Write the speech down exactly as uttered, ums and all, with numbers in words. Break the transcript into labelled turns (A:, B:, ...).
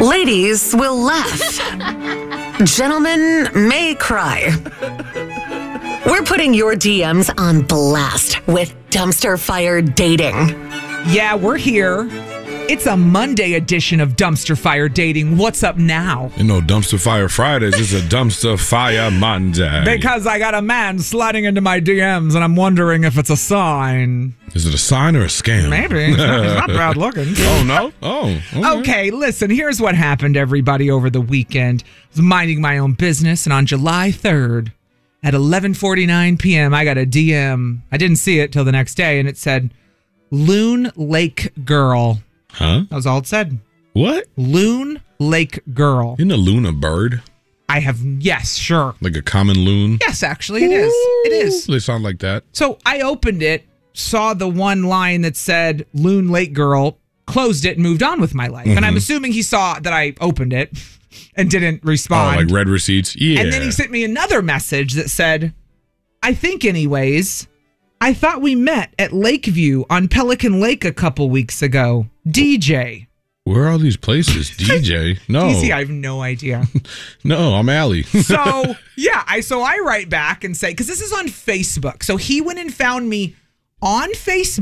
A: Ladies will laugh. Gentlemen may cry. We're putting your D Ms on blast with Dumpster Fire Dating.
B: Yeah, we're here. It's a Monday edition of Dumpster Fire Dating. What's up now?
C: You know, Dumpster Fire Fridays is a Dumpster Fire Monday.
B: Because I got a man sliding into my D Ms, and I'm wondering if it's a sign.
C: Is it a sign or a scam?
B: Maybe. He's not, he's not bad looking.
C: Oh, no? Oh. Okay.
B: Okay, listen, here's what happened, everybody, over the weekend. I was minding my own business, and on July third, at eleven forty-nine p.m., I got a D M. I didn't see it till the next day, and it said, Loon Lake Girl.
C: Huh?
B: That was all it said.
C: What?
B: Loon Lake Girl.
C: Isn't a loon a bird?
B: I have, yes, sure.
C: Like a common loon?
B: Yes, actually, it is. It is.
C: They sound like that.
B: So I opened it, saw the one line that said Loon Lake Girl, closed it, and moved on with my life. Mm-hmm. And I'm assuming he saw that I opened it and didn't respond.
C: Oh, like red receipts? Yeah.
B: And then he sent me another message that said, I think anyways, I thought we met at Lakeview on Pelican Lake a couple weeks ago. D J.
C: Where are all these places? D J? No.
B: D C, I have no idea.
C: No, I'm Allie.
B: So, yeah, I so I write back and say, because this is on Facebook. So he went and found me on Facebook.